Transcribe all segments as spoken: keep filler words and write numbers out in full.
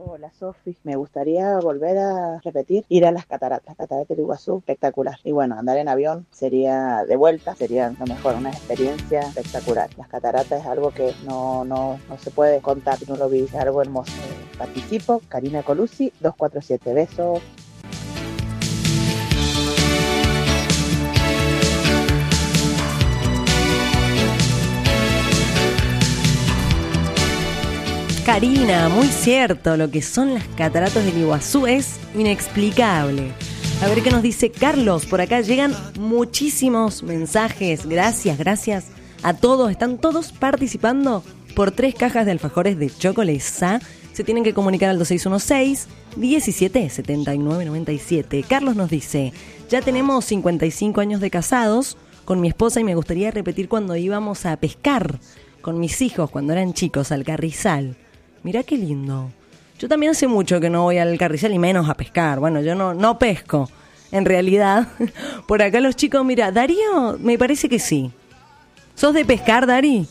Hola Sofi, me gustaría volver a repetir, ir a las cataratas, las cataratas del Iguazú, espectacular. Y bueno, andar en avión sería de vuelta, sería lo mejor, una experiencia espectacular. Las cataratas es algo que no, no, no se puede contar, si no lo vi, es algo hermoso. Eh, participo, Karina Colucci, dos cuatro siete, besos. Karina, muy cierto, lo que son las cataratas del Iguazú es inexplicable. A ver qué nos dice Carlos, por acá llegan muchísimos mensajes, gracias, gracias a todos, están todos participando por tres cajas de alfajores de Chocolesa. Se tienen que comunicar al dos seis uno seis, diecisiete, setenta y nueve, noventa y siete. Carlos nos dice, ya tenemos cincuenta y cinco años de casados con mi esposa y me gustaría repetir cuando íbamos a pescar con mis hijos cuando eran chicos al Carrizal. Mirá qué lindo. Yo también hace mucho que no voy al Carrizal y menos a pescar. Bueno, yo no, no pesco, en realidad. Por acá los chicos, mira, Darío, me parece que sí. ¿Sos de pescar, Dari?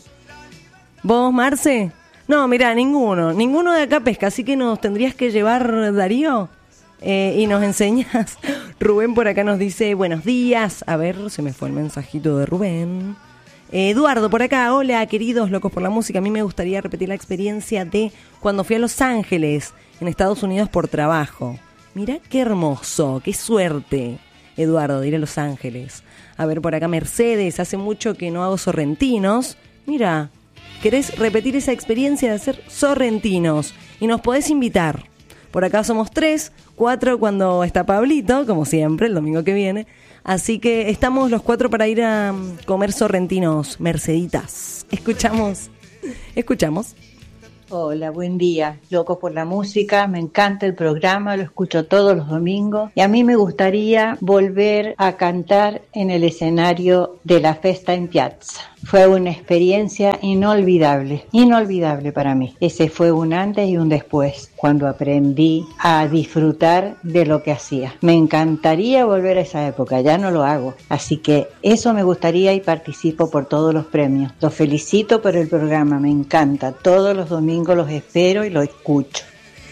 ¿Vos, Marce? No, mira, ninguno. Ninguno de acá pesca, así que nos tendrías que llevar, Darío, eh, y nos enseñas. Rubén por acá nos dice, buenos días. A ver, se me fue el mensajito de Rubén. Eduardo, por acá, hola queridos locos por la música, a mí me gustaría repetir la experiencia de cuando fui a Los Ángeles, en Estados Unidos por trabajo. Mirá qué hermoso, qué suerte, Eduardo, de ir a Los Ángeles. A ver, por acá Mercedes, hace mucho que no hago sorrentinos. Mira, ¿querés repetir esa experiencia de hacer sorrentinos? Y nos podés invitar. Por acá somos tres, cuatro cuando está Pablito, como siempre, el domingo que viene. Así que estamos los cuatro para ir a comer sorrentinos, Merceditas. Escuchamos, escuchamos. Hola, buen día. Loco por la música, me encanta el programa, lo escucho todos los domingos. Y a mí me gustaría volver a cantar en el escenario de la Festa in Piazza. Fue una experiencia inolvidable, inolvidable para mí. Ese fue un antes y un después, cuando aprendí a disfrutar de lo que hacía. Me encantaría volver a esa época, ya no lo hago. Así que eso me gustaría y participo por todos los premios. Los felicito por el programa, me encanta. Todos los domingos los espero y los escucho.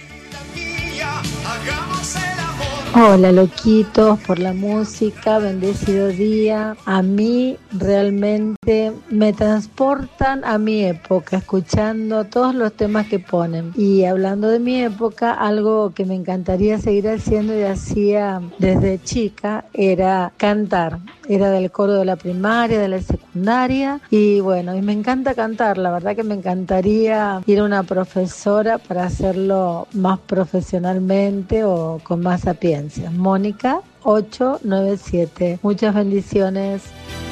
Hola loquitos por la música, bendecido día. A mí realmente me transportan a mi época, escuchando todos los temas que ponen. Y hablando de mi época, algo que me encantaría seguir haciendo y hacía desde chica era cantar. Era del coro de la primaria, de la secundaria y bueno, y me encanta cantar. La verdad que me encantaría ir a una profesora para hacerlo más profesionalmente o con más sapiencia. Mónica ocho nueve siete. Muchas bendiciones.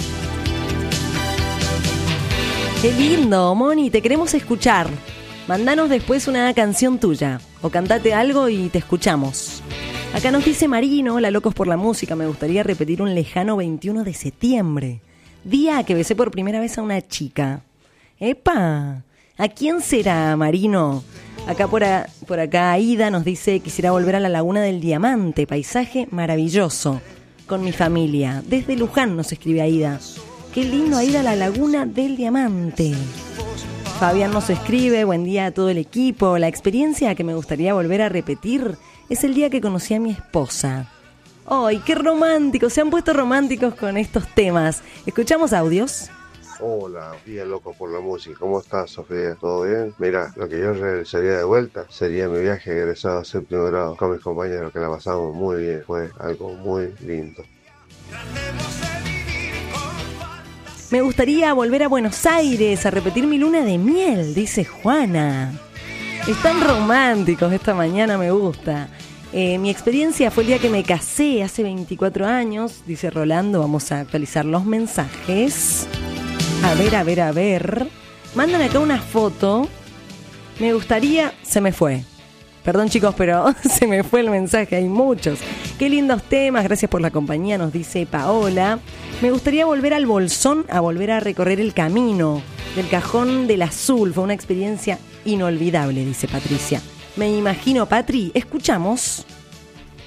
Qué lindo, Moni, te queremos escuchar. Mándanos después una canción tuya o cantate algo y te escuchamos. Acá nos dice Marino, hola locos por la música, me gustaría repetir un lejano veintiuno de septiembre, día que besé por primera vez a una chica. ¡Epa! ¿A quién será, Marino? Acá por, a, por acá Aida nos dice, quisiera volver a la Laguna del Diamante, paisaje maravilloso, con mi familia. Desde Luján nos escribe Aida. Qué lindo ir a la Laguna del Diamante. Fabián nos escribe, buen día a todo el equipo. La experiencia que me gustaría volver a repetir es el día que conocí a mi esposa. ¡Ay, qué románticos! Se han puesto románticos con estos temas. ¿Escuchamos audios? Hola, día loco por la música. ¿Cómo estás, Sofía? ¿Todo bien? Mira, lo que yo realizaría de vuelta sería mi viaje egresado a séptimo grado con mis compañeros, que la pasamos muy bien. Fue algo muy lindo. Me gustaría volver a Buenos Aires a repetir mi luna de miel, dice Juana. Están románticos esta mañana, me gusta. Eh, mi experiencia fue el día que me casé hace veinticuatro años, dice Rolando. Vamos a actualizar los mensajes. A ver, a ver, a ver. Mandan acá una foto. Me gustaría... Se me fue. Perdón chicos, pero se me fue el mensaje. Hay muchos. Qué lindos temas. Gracias por la compañía, nos dice Paola. Me gustaría volver al Bolsón, a volver a recorrer el camino del Cajón del Azul. Fue una experiencia inolvidable, dice Patricia. Me imagino, Patri. Escuchamos.